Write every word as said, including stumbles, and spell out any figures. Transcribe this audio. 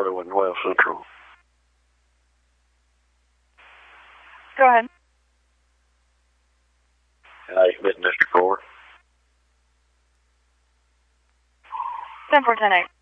Charlie and twelve Central. Go ahead. Can I admit Mister Core? ten four ten eight.